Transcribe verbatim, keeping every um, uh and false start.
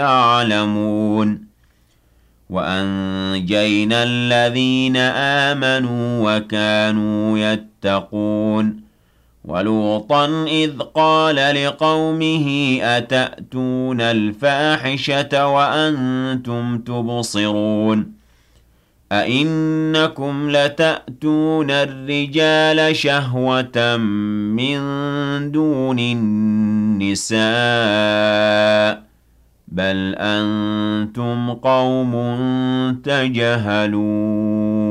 يعلمون وأنجينا الذين آمنوا وكانوا يتقون ولوطا إذ قال لقومه أتأتون الفاحشة وأنتم تبصرون أئنكم لتأتون الرجال شهوة من دون النساء بل أنتم قوم تجهلون